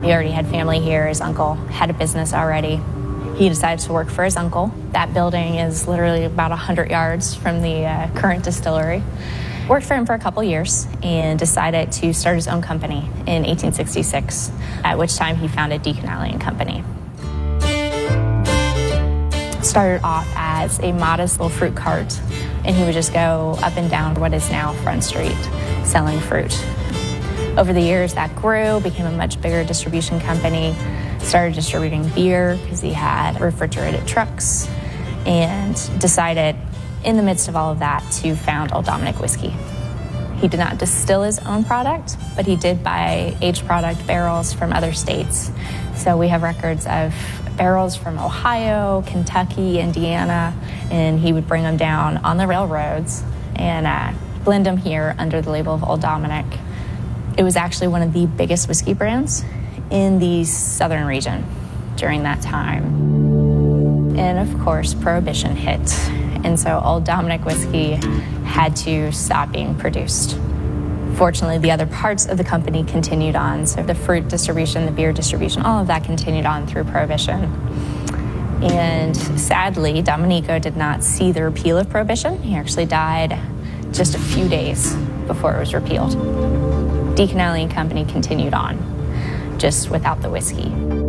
He already had family here. His uncle had a business already. He decided to work for his uncle. That building is literally about 100 yards from the current distillery. Worked for him for a couple years and decided to start his own company in 1866, at which time he founded Deacon Company. Started off as a modest little fruit cart, and he would just go up and down what is now Front Street selling fruit. Over the years, that grew, became a much bigger distribution company, started distributing beer because he had refrigerated trucks, and decided in the midst of all of that to found Old Dominick Whiskey. He did not distill his own product, but he did buy aged product barrels from other states. So we have records of barrels from Ohio, Kentucky, Indiana, and he would bring them down on the railroads and blend them here under the label of Old Dominick. It was actually one of the biggest whiskey brands in the southern region during that time. And of course, Prohibition hit. And so Old Dominick whiskey had to stop being produced. Fortunately, the other parts of the company continued on. So the fruit distribution, the beer distribution, all of that continued on through Prohibition. And sadly, Domenico did not see the repeal of Prohibition. He actually died just a few days before it was repealed. Deacon and Company continued on, just without the whiskey.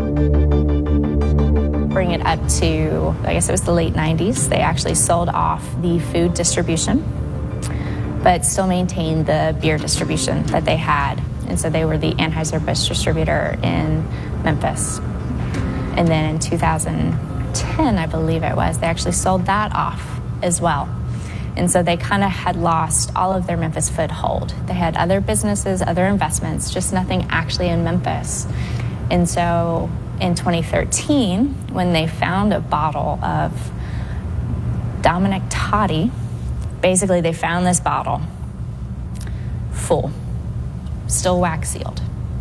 Bring it up to, I guess it was the late 90s. They actually sold off the food distribution, but still maintained the beer distribution that they had. And so they were the Anheuser-Busch distributor in Memphis. And then in 2010, I believe it was, they actually sold that off as well. And so they kind of had lost all of their Memphis foothold. They had other businesses, other investments, just nothing actually in Memphis. And so in 2013, when they found a bottle of Dominick Toddy, basically they found this bottle full, still wax sealed.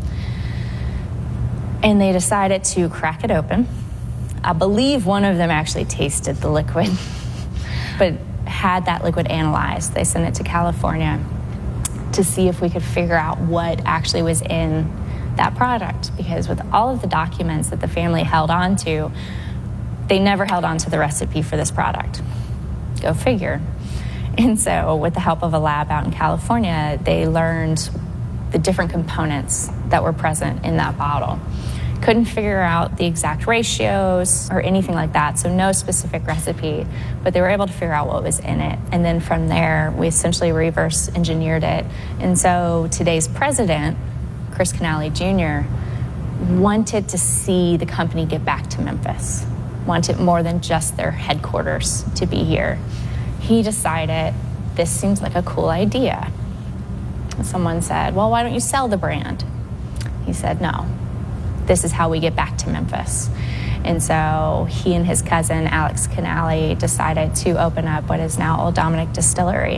And they decided to crack it open. I believe one of them actually tasted the liquid, but had that liquid analyzed. They sent it to California to see if we could figure out what actually was in that product, because with all of the documents that the family held on to, they never held on to the recipe for this product. Go figure. And so with the help of a lab out in California, they learned the different components that were present in that bottle. Couldn't figure out the exact ratios or anything like that, so no specific recipe, but they were able to figure out what was in it. And then from there, we essentially reverse engineered it. And so today's president, Chris Canale Jr., wanted to see the company get back to Memphis, wanted more than just their headquarters to be here. He decided this seems like a cool idea. Someone said, well, why don't you sell the brand? He said, no. This is how we get back to Memphis. And so he and his cousin, Alex Canale, decided to open up what is now Old Dominick Distillery.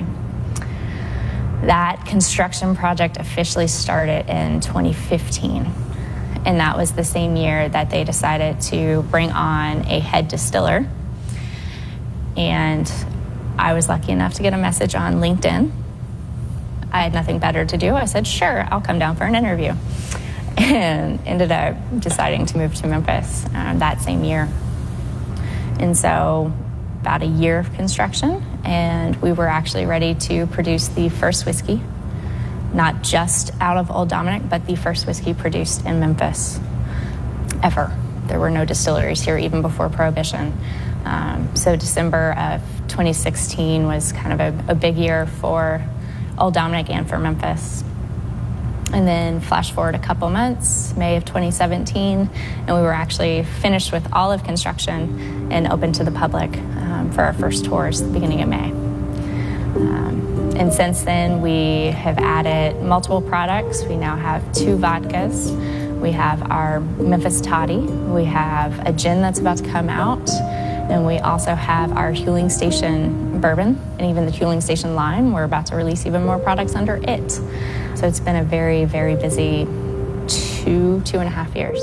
That construction project officially started in 2015. And that was the same year that they decided to bring on a head distiller. And I was lucky enough to get a message on LinkedIn. I had nothing better to do. I said, sure, I'll come down for an interview. And ended up deciding to move to Memphis that same year. And so about a year of construction, and we were actually ready to produce the first whiskey, not just out of Old Dominick, but the first whiskey produced in Memphis ever. There were no distilleries here even before Prohibition. So December of 2016 was kind of a big year for Old Dominick and for Memphis. And then flash forward a couple months, May of 2017, and we were actually finished with all of construction and open to the public for our first tours at the beginning of May. And since then, we have added multiple products. We now have 2 vodkas. We have our Memphis Toddy. We have a gin that's about to come out. And we also have our Huling Station bourbon, and even the Huling Station line. We're about to release even more products under it. So it's been a very, very busy 2.5 years.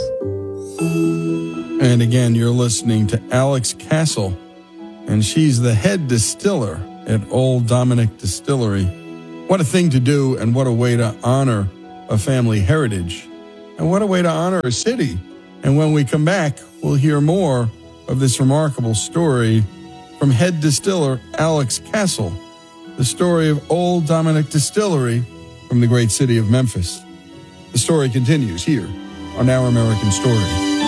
And again, you're listening to Alex Castle, and she's the head distiller at Old Dominick Distillery. What a thing to do, and what a way to honor a family heritage. And what a way to honor a city. And when we come back, we'll hear more of this remarkable story from head distiller Alex Castle, the story of Old Dominick Distillery from the great city of Memphis. The story continues here on Our American Story.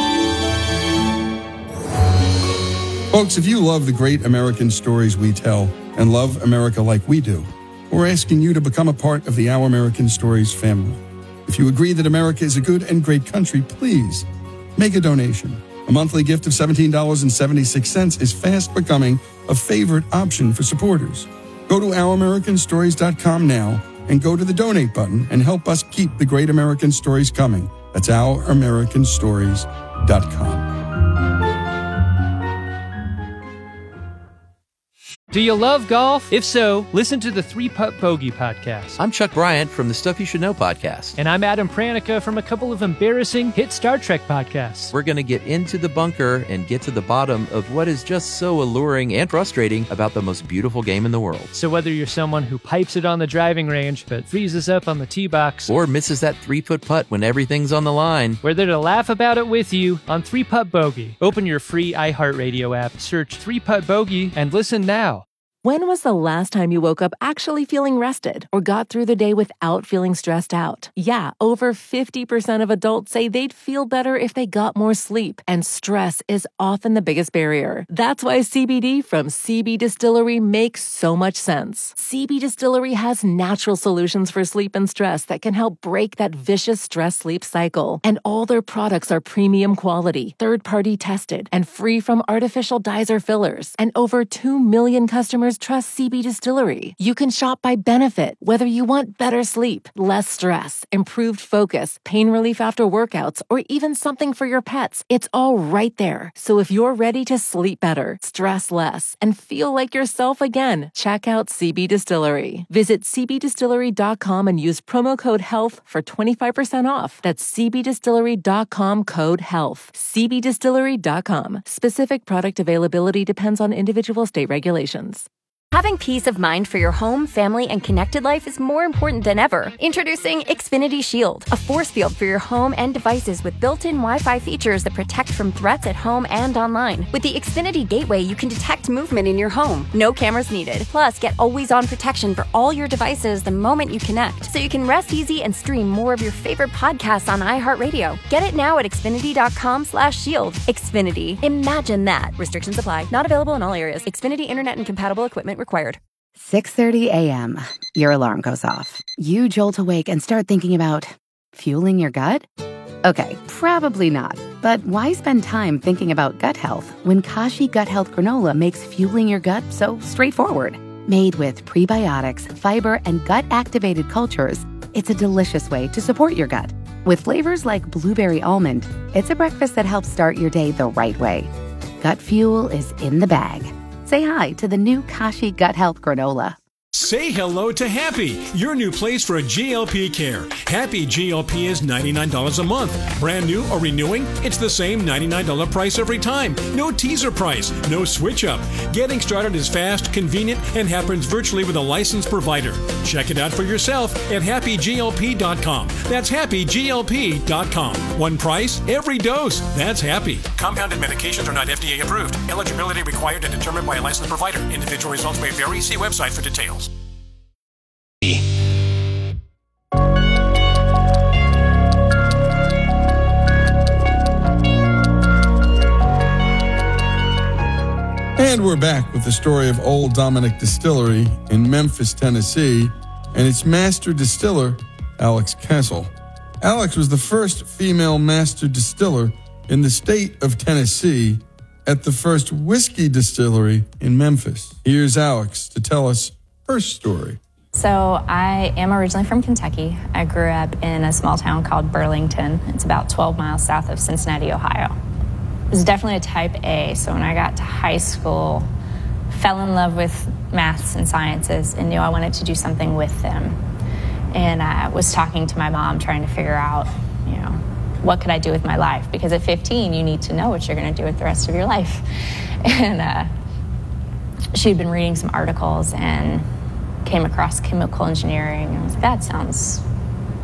Folks, if you love the great American stories we tell and love America like we do, we're asking you to become a part of the Our American Stories family. If you agree that America is a good and great country, please make a donation. A monthly gift of $17.76 is fast becoming a favorite option for supporters. Go to OurAmericanStories.com now and go to the donate button and help us keep the great American stories coming. That's OurAmericanStories.com. Do you love golf? If so, listen to the 3-Putt Bogey podcast. I'm Chuck Bryant from the Stuff You Should Know podcast. And I'm Adam Pranica from a couple of embarrassing hit Star Trek podcasts. We're going to get into the bunker and get to the bottom of what is just so alluring and frustrating about the most beautiful game in the world. So whether you're someone who pipes it on the driving range but freezes up on the tee box, or misses that 3-foot putt when everything's on the line, we're there to laugh about it with you on 3-Putt Bogey. Open your free iHeartRadio app, search 3-Putt Bogey, and listen now. When was the last time you woke up actually feeling rested or got through the day without feeling stressed out? Yeah, over 50% of adults say they'd feel better if they got more sleep, and stress is often the biggest barrier. That's why CBD from CB Distillery makes so much sense. CB Distillery has natural solutions for sleep and stress that can help break that vicious stress-sleep cycle. And all their products are premium quality, third-party tested, and free from artificial dyes or fillers. And over 2 million customers trust CB Distillery. You can shop by benefit, whether you want better sleep, less stress, improved focus, pain relief after workouts, or even something for your pets. It's all right there. So if you're ready to sleep better, stress less, and feel like yourself again, check out CB Distillery. Visit cbdistillery.com and use promo code HEALTH for 25% off. That's cbdistillery.com code HEALTH. cbdistillery.com. Specific product availability depends on individual state regulations. Having peace of mind for your home, family, and connected life is more important than ever. Introducing Xfinity Shield, a force field for your home and devices with built-in Wi-Fi features that protect from threats at home and online. With the Xfinity Gateway, you can detect movement in your home. No cameras needed. Plus, get always-on protection for all your devices the moment you connect, so you can rest easy and stream more of your favorite podcasts on iHeartRadio. Get it now at Xfinity.com/shield. Xfinity. Imagine that. Restrictions apply. Not available in all areas. Xfinity Internet and compatible equipment required. 6:30 a.m. Your alarm goes off. You jolt awake and start thinking about fueling your gut? Okay, probably not. But why spend time thinking about gut health when Kashi Gut Health Granola makes fueling your gut so straightforward? Made with prebiotics, fiber, and gut-activated cultures, it's a delicious way to support your gut. With flavors like blueberry almond, it's a breakfast that helps start your day the right way. Gut fuel is in the bag. Say hi to the new Kashi Gut Health Granola. Say hello to Happy, your new place for GLP care. Happy GLP is $99 a month. Brand new or renewing? It's the same $99 price every time. No teaser price, no switch up. Getting started is fast, convenient, and happens virtually with a licensed provider. Check it out for yourself at happyglp.com. That's happyglp.com. One price, every dose. That's Happy. Compounded medications are not FDA approved. Eligibility required and determined by a licensed provider. Individual results may vary. See website for details. And we're back with the story of Old Dominick Distillery in Memphis, Tennessee, and its master distiller, Alex Castle. Alex was the first female master distiller in the state of Tennessee at the first whiskey distillery in Memphis. Here's Alex to tell us her story. So I am originally from Kentucky. I grew up in a small town called Burlington. It's about 12 miles south of Cincinnati, Ohio. It was definitely a type A, so when I got to high school, fell in love with maths and sciences and knew I wanted to do something with them. And I was talking to my mom, trying to figure out, what could I do with my life? Because at 15, you need to know what you're going to do with the rest of your life. And she'd been reading some articles and came across chemical engineering. And I was like, that sounds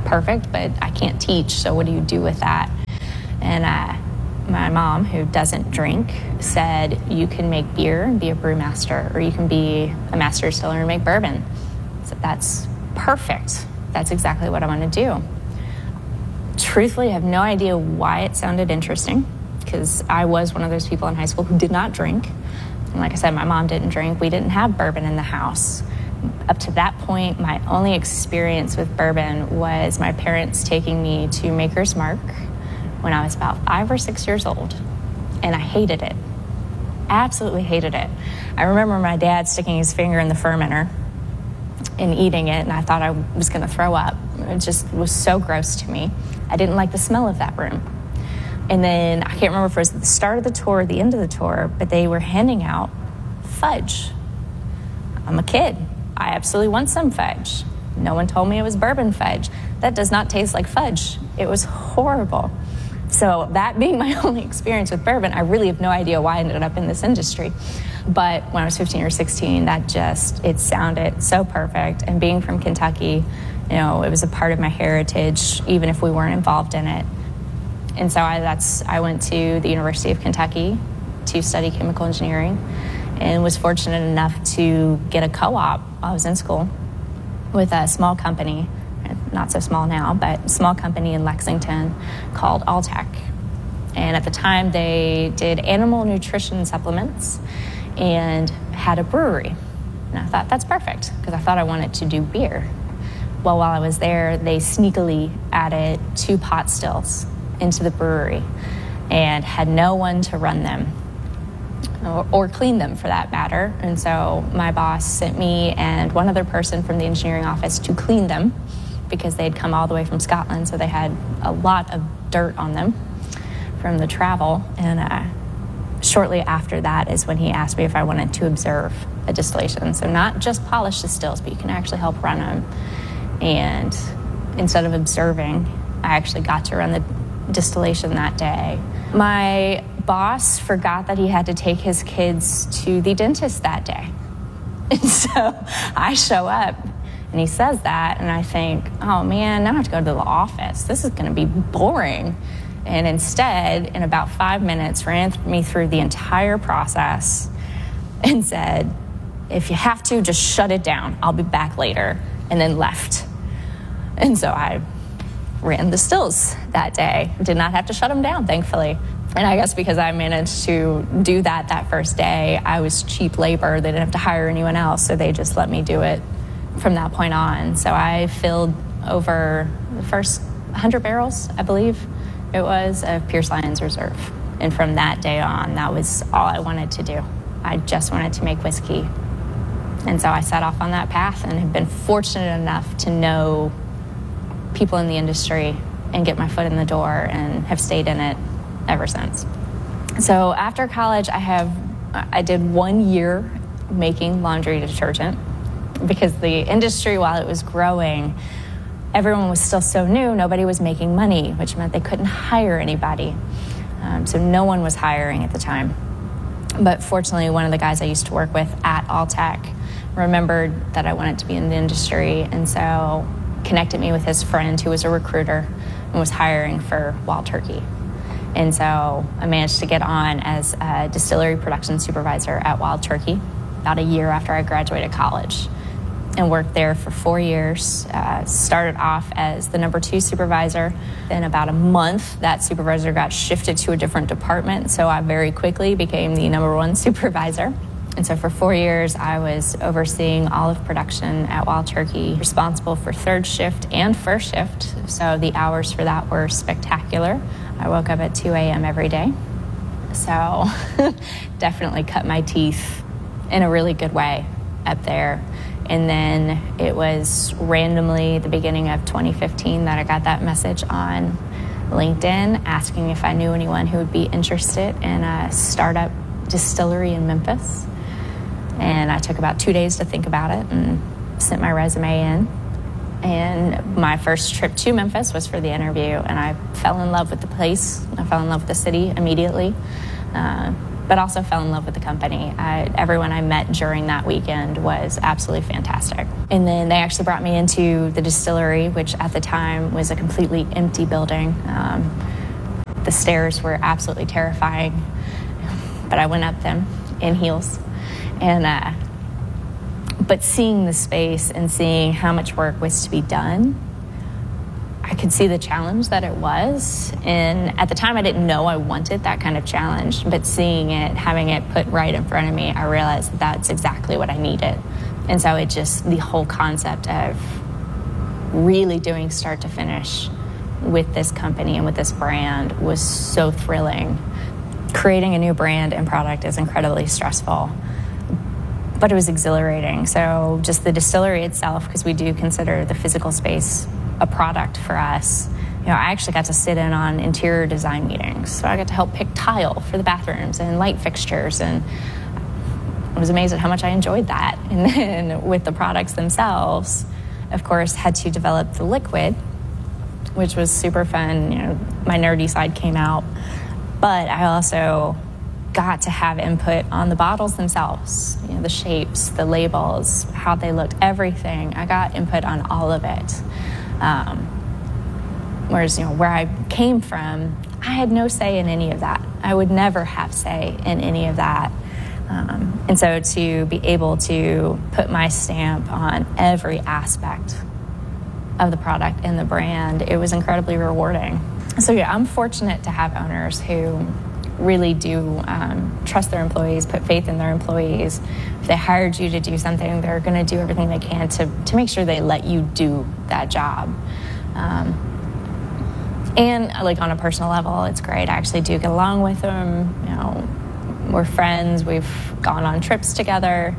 perfect, but I can't teach, so what do you do with that? And my mom, who doesn't drink, said, you can make beer and be a brewmaster, or you can be a master distiller and make bourbon. So that's perfect. That's exactly what I want to do. Truthfully, I have no idea why it sounded interesting, because I was one of those people in high school who did not drink. And like I said, my mom didn't drink. We didn't have bourbon in the house. Up to that point, my only experience with bourbon was my parents taking me to Maker's Mark when I was about 5 or 6 years old. And I hated it. Absolutely hated it. I remember my dad sticking his finger in the fermenter and eating it, and I thought I was going to throw up. It just was so gross to me. I didn't like the smell of that room. And then I can't remember if it was at the start of the tour or the end of the tour, but they were handing out fudge. I'm a kid. I absolutely want some fudge. No one told me it was bourbon fudge. That does not taste like fudge. It was horrible. So that being my only experience with bourbon, I really have no idea why I ended up in this industry. But when I was 15 or 16, it sounded so perfect. And being from Kentucky, it was a part of my heritage, even if we weren't involved in it. And so I went to the University of Kentucky to study chemical engineering, and was fortunate enough to get a co-op while I was in school with a small company, not so small now, but a small company in Lexington called Alltech. And at the time, they did animal nutrition supplements and had a brewery. And I thought, that's perfect, because I thought I wanted to do beer. Well, while I was there, they sneakily added 2 pot stills into the brewery and had no one to run them or clean them, for that matter. And so my boss sent me and one other person from the engineering office to clean them, because they'd come all the way from Scotland, so they had a lot of dirt on them from the travel. And shortly after that is when he asked me if I wanted to observe a distillation. So not just polish the stills, but you can actually help run them. And instead of observing, I actually got to run the distillation that day. My boss forgot that he had to take his kids to the dentist that day. And so I show up, and he says that, and I think, oh man, now I have to go to the office. This is going to be boring. And instead, in about 5 minutes, ran me through the entire process and said, if you have to, just shut it down. I'll be back later. And then left. And so I ran the stills that day. Did not have to shut them down, thankfully. And I guess because I managed to do that first day, I was cheap labor. They didn't have to hire anyone else, so they just let me do it from that point on. So I filled over the first 100 barrels, I believe it was, of Pierce Lyons Reserve. And from that day on, that was all I wanted to do. I just wanted to make whiskey. And so I set off on that path and have been fortunate enough to know people in the industry and get my foot in the door, and have stayed in it ever since. So after college, I did 1 year making laundry detergent, because the industry, while it was growing, everyone was still so new, nobody was making money, which meant they couldn't hire anybody. So no one was hiring at the time. But fortunately, one of the guys I used to work with at Alltech remembered that I wanted to be in the industry, and so connected me with his friend who was a recruiter and was hiring for Wild Turkey. And so I managed to get on as a distillery production supervisor at Wild Turkey about a year after I graduated college, and worked there for 4 years. Started off as the number 2 supervisor. In about a month, that supervisor got shifted to a different department, so I very quickly became the number 1 supervisor. And so for 4 years, I was overseeing all of production at Wild Turkey, responsible for 3rd shift and 1st shift. So the hours for that were spectacular. I woke up at 2 a.m. every day. So definitely cut my teeth in a really good way up there. And then it was randomly the beginning of 2015 that I got that message on LinkedIn asking if I knew anyone who would be interested in a startup distillery in Memphis. And I took about 2 days to think about it and sent my resume in. And my first trip to Memphis was for the interview, and I fell in love with the place. I fell in love with the city immediately. but also fell in love with the company. Everyone I met during that weekend was absolutely fantastic. And then they actually brought me into the distillery, which at the time was a completely empty building. The stairs were absolutely terrifying, but I went up them in heels. And but seeing the space and seeing how much work was to be done, I could see the challenge that it was. And at the time, I didn't know I wanted that kind of challenge, but seeing it, having it put right in front of me, I realized that that's exactly what I needed. And so the whole concept of really doing start to finish with this company and with this brand was so thrilling. Creating a new brand and product is incredibly stressful, but it was exhilarating. So just the distillery itself, because we do consider the physical space a product for us. I actually got to sit in on interior design meetings. So I got to help pick tile for the bathrooms and light fixtures. And I was amazed at how much I enjoyed that. And then with the products themselves, of course, had to develop the liquid, which was super fun. My nerdy side came out. But I also got to have input on the bottles themselves, the shapes, the labels, how they looked, everything. I got input on all of it. Whereas, where I came from, I had no say in any of that. I would never have say in any of that. And so to be able to put my stamp on every aspect of the product and the brand, it was incredibly rewarding. So yeah, I'm fortunate to have owners who really do trust their employees, put faith in their employees. If they hired you to do something, they're going to do everything they can to make sure they let you do that job. And on a personal level, it's great. I actually do get along with them. We're friends. We've gone on trips together.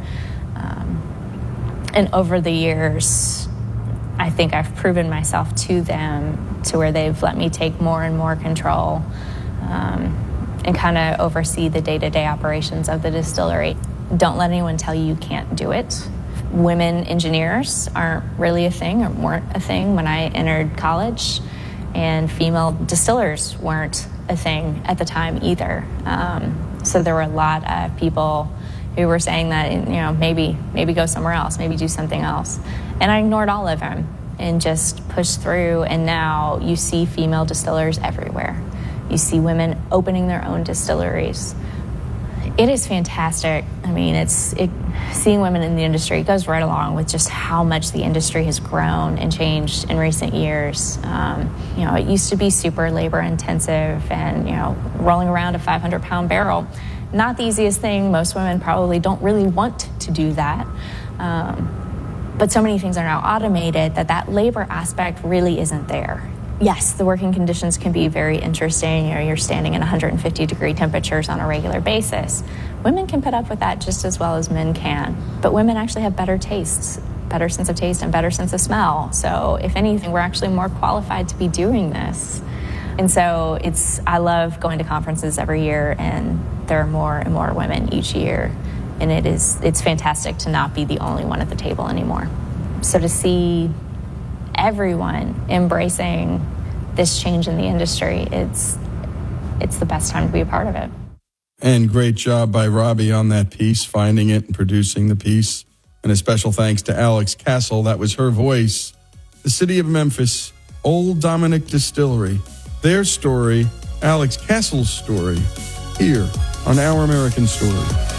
And over the years, I think I've proven myself to them to where they've let me take more and more control and kind of oversee the day-to-day operations of the distillery. Don't let anyone tell you can't do it. Women engineers aren't really a thing, or weren't a thing when I entered college, and female distillers weren't a thing at the time either. So there were a lot of people who were saying that, maybe go somewhere else, maybe do something else. And I ignored all of them and just pushed through, and now you see female distillers everywhere. You see women opening their own distilleries. It is fantastic. I mean, seeing women in the industry goes right along with just how much the industry has grown and changed in recent years. It used to be super labor intensive and, rolling around a 500-pound barrel, not the easiest thing. Most women probably don't really want to do that. But so many things are now automated that labor aspect really isn't there. Yes, the working conditions can be very interesting. You're standing in 150-degree temperatures on a regular basis. Women can put up with that just as well as men can. But women actually have better tastes, better sense of taste, and better sense of smell. So if anything, we're actually more qualified to be doing this. And so I love going to conferences every year, and there are more and more women each year. And it's fantastic to not be the only one at the table anymore. So to see everyone embracing this change in the industry, it's the best time to be a part of it. And great job by Robbie on that piece, finding it and producing the piece. And a special thanks to Alex Castle. That was her voice. The city of Memphis, Old Dominick Distillery. Their story, Alex Castle's story, here on Our American Story.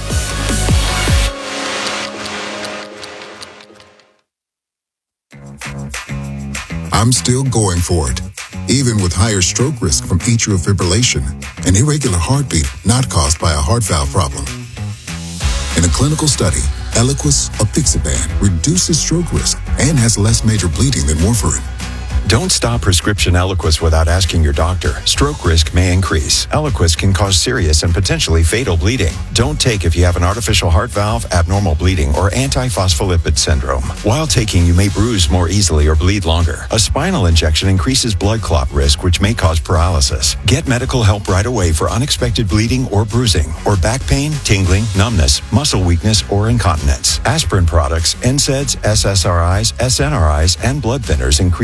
I'm still going for it, even with higher stroke risk from atrial fibrillation, an irregular heartbeat not caused by a heart valve problem. In a clinical study, Eliquis apixaban reduces stroke risk and has less major bleeding than warfarin. Don't stop prescription Eliquis without asking your doctor. Stroke risk may increase. Eliquis can cause serious and potentially fatal bleeding. Don't take if you have an artificial heart valve, abnormal bleeding, or antiphospholipid syndrome. While taking, you may bruise more easily or bleed longer. A spinal injection increases blood clot risk, which may cause paralysis. Get medical help right away for unexpected bleeding or bruising, or back pain, tingling, numbness, muscle weakness, or incontinence. Aspirin products, NSAIDs, SSRIs, SNRIs, and blood thinners increase bleeding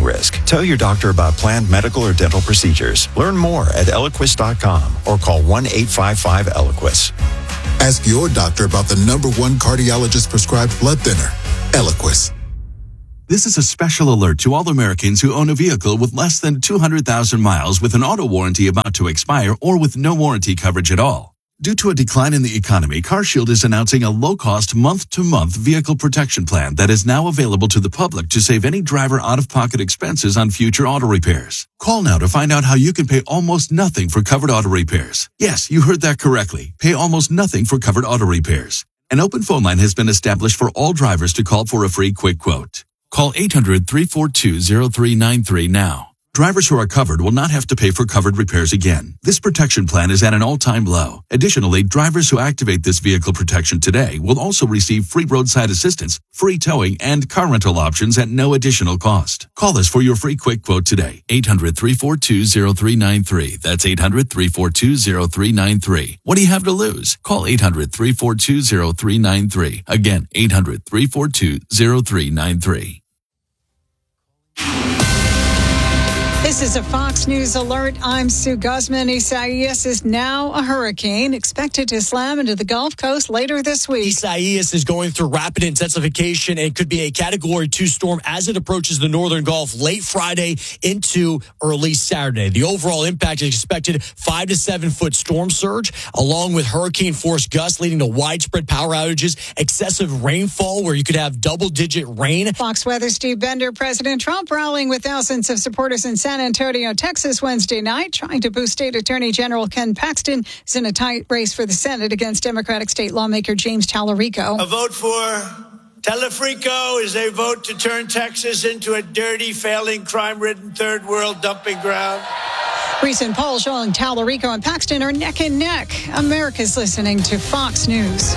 feeling risk. Tell your doctor about planned medical or dental procedures. Learn more at Eliquis.com or call 1-855-ELIQUIS. Ask your doctor about the #1 cardiologist prescribed blood thinner, Eliquis. This is a special alert to all Americans who own a vehicle with less than 200,000 miles with an auto warranty about to expire or with no warranty coverage at all. Due to a decline in the economy, CarShield is announcing a low-cost month-to-month vehicle protection plan that is now available to the public to save any driver out-of-pocket expenses on future auto repairs. Call now to find out how you can pay almost nothing for covered auto repairs. Yes, you heard that correctly. Pay almost nothing for covered auto repairs. An open phone line has been established for all drivers to call for a free quick quote. Call 800-342-0393 now. Drivers who are covered will not have to pay for covered repairs again. This protection plan is at an all-time low. Additionally, drivers who activate this vehicle protection today will also receive free roadside assistance, free towing, and car rental options at no additional cost. Call us for your free quick quote today. 800-342-0393. That's 800-342-0393. What do you have to lose? Call 800-342-0393. Again, 800-342-0393. This is a Fox News alert. I'm Sue Guzman. Isaias is now a hurricane, expected to slam into the Gulf Coast later this week. Isaias is going through rapid intensification and could be a Category 2 storm as it approaches the northern Gulf late Friday into early Saturday. The overall impact is expected 5 to 7 foot storm surge, along with hurricane force gusts leading to widespread power outages, excessive rainfall where you could have double-digit rain. Fox Weather Steve Bender. President Trump rallying with thousands of supporters in San Antonio, Texas Wednesday night, trying to boost State Attorney General Ken Paxton is in a tight race for the Senate against Democratic state lawmaker James Tallarico. A vote for Tallarico is a vote to turn Texas into a dirty, failing, crime-ridden third world dumping ground. Recent polls showing Tallarico and Paxton are neck and neck. America's listening to Fox News.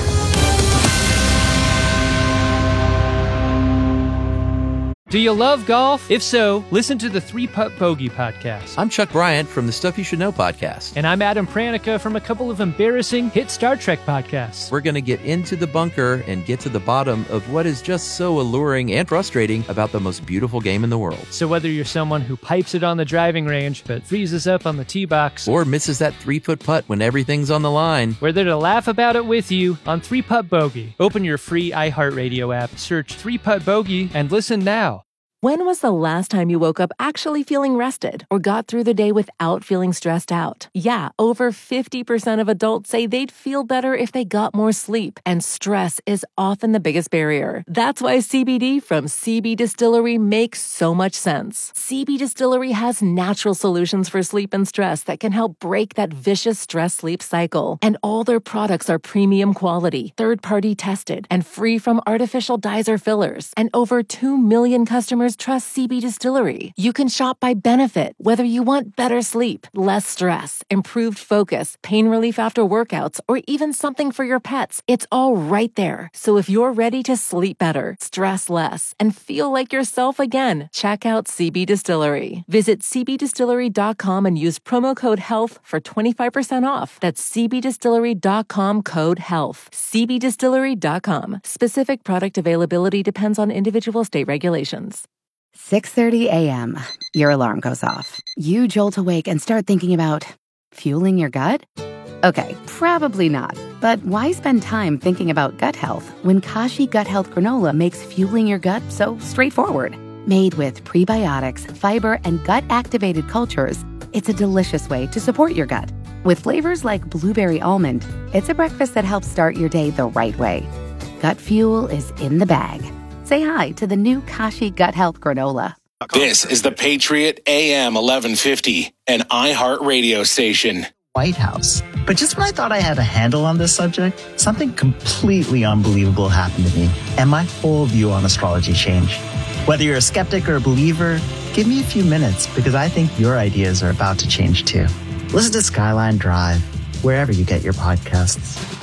Do you love golf? If so, listen to the 3-Putt Bogey podcast. I'm Chuck Bryant from the Stuff You Should Know podcast. And I'm Adam Pranica from a couple of embarrassing hit Star Trek podcasts. We're going to get into the bunker and get to the bottom of what is just so alluring and frustrating about the most beautiful game in the world. So whether you're someone who pipes it on the driving range but freezes up on the tee box, or misses that 3-foot putt when everything's on the line, we're there to laugh about it with you on 3-Putt Bogey. Open your free iHeartRadio app, search 3-Putt Bogey, and listen now. When was the last time you woke up actually feeling rested or got through the day without feeling stressed out? Yeah, over 50% of adults say they'd feel better if they got more sleep, and stress is often the biggest barrier. That's why CBD from CB Distillery makes so much sense. CB Distillery has natural solutions for sleep and stress that can help break that vicious stress-sleep cycle. And all their products are premium quality, third-party tested, and free from artificial dyes or fillers. And over 2 million customers trust CB Distillery. You can shop by benefit, whether you want better sleep, less stress, improved focus, pain relief after workouts, or even something for your pets. It's all right there. So if you're ready to sleep better, stress less, and feel like yourself again, check out CB Distillery. Visit cbdistillery.com and use promo code HEALTH for 25% off. That's cbdistillery.com, code HEALTH. cbdistillery.com. Specific product availability depends on individual state regulations. 6:30 a.m. Your alarm goes off. You jolt awake and start thinking about fueling your gut? Okay, probably not. But why spend time thinking about gut health when Kashi Gut Health Granola makes fueling your gut so straightforward? Made with prebiotics, fiber, and gut-activated cultures, it's a delicious way to support your gut. With flavors like blueberry almond, it's a breakfast that helps start your day the right way. Gut fuel is in the bag. Say hi to the new Kashi Gut Health Granola. This is the Patriot AM 1150, an iHeart radio station. White House. But just when I thought I had a handle on this subject, something completely unbelievable happened to me, and my whole view on astrology changed. Whether you're a skeptic or a believer, give me a few minutes because I think your ideas are about to change too. Listen to Skyline Drive, wherever you get your podcasts.